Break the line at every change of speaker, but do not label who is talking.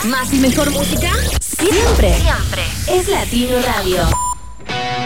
Más y mejor música, siempre. Siempre. Es Latino Radio.